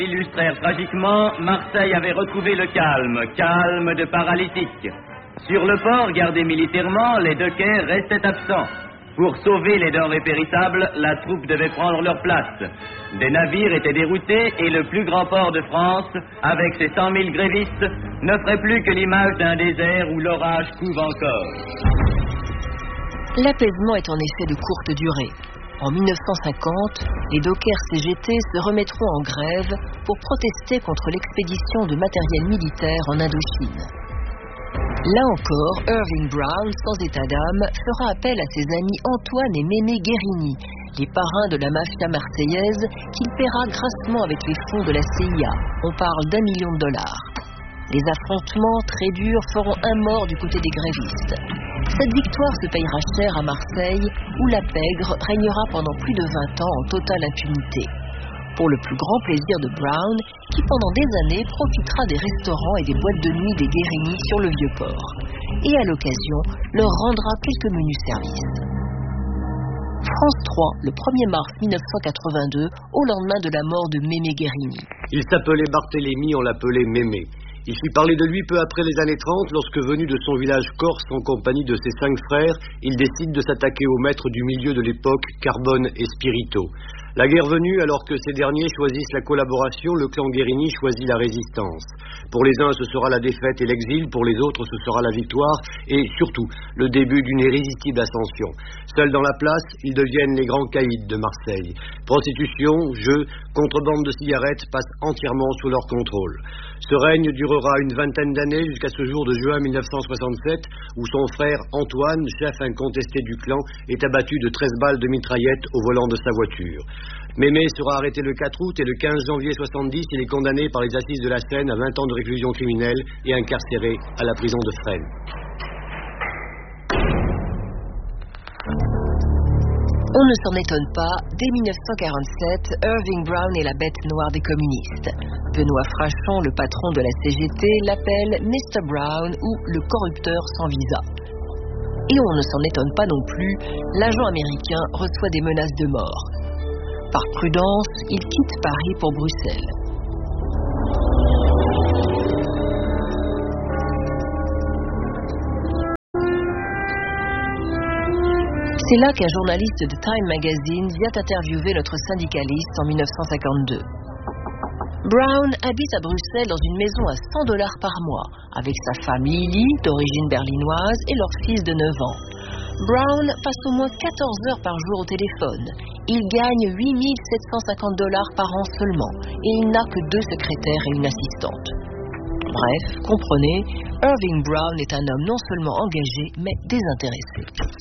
illustrèrent tragiquement, Marseille avait retrouvé le calme de paralytique. Sur le port, gardé militairement, les dockers restaient absents. Pour sauver les denrées périssables, la troupe devait prendre leur place. Des navires étaient déroutés et le plus grand port de France, avec ses 100 000 grévistes, n'offrait plus que l'image d'un désert où l'orage couve encore. L'apaisement est en effet de courte durée. En 1950, les dockers CGT se remettront en grève pour protester contre l'expédition de matériel militaire en Indochine. Là encore, Irving Brown, sans état d'âme, fera appel à ses amis Antoine et Mémé Guérini, les parrains de la mafia marseillaise, qu'il paiera grassement avec les fonds de la CIA. On parle d'1 million de dollars. Les affrontements très durs feront un mort du côté des grévistes. Cette victoire se payera cher à Marseille, où la pègre régnera pendant plus de 20 ans en totale impunité. Pour le plus grand plaisir de Brown, qui pendant des années profitera des restaurants et des boîtes de nuit des Guérini sur le Vieux-Port, et à l'occasion leur rendra quelques menus services. France 3, le 1er mars 1982, au lendemain de la mort de Mémé Guérini. Il s'appelait Barthélemy, on l'appelait Mémé. Il fit parler de lui peu après les années 30, lorsque venu de son village corse en compagnie de ses 5 frères, il décide de s'attaquer aux maîtres du milieu de l'époque, Carbone et Spirito. La guerre venue, alors que ces derniers choisissent la collaboration, le clan Guérini choisit la résistance. Pour les uns, ce sera la défaite et l'exil, pour les autres, ce sera la victoire, et surtout, le début d'une irrésistible ascension. Seuls dans la place, ils deviennent les grands caïds de Marseille. Prostitution, jeux, contrebande de cigarettes passent entièrement sous leur contrôle. Ce règne durera une vingtaine d'années jusqu'à ce jour de juin 1967, où son frère Antoine, chef incontesté du clan, est abattu de 13 balles de mitraillette au volant de sa voiture. Mémé sera arrêté le 4 août et le 15 janvier 70, il est condamné par les assises de la Seine à 20 ans de réclusion criminelle et incarcéré à la prison de Fresnes. On ne s'en étonne pas, dès 1947, Irving Brown est la bête noire des communistes. Benoît Frachon, le patron de la CGT, l'appelle Mr. Brown ou le corrupteur sans visa. Et on ne s'en étonne pas non plus, l'agent américain reçoit des menaces de mort. Par prudence, il quitte Paris pour Bruxelles. C'est là qu'un journaliste de Time Magazine vient interviewer notre syndicaliste en 1952. Brown habite à Bruxelles dans une maison à $100 par mois, avec sa femme Lily, d'origine berlinoise, et leur fils de 9 ans. Brown passe au moins 14 heures par jour au téléphone. Il gagne $8 750 par an seulement, et il n'a que 2 secrétaires et une assistante. Bref, comprenez, Irving Brown est un homme non seulement engagé, mais désintéressé.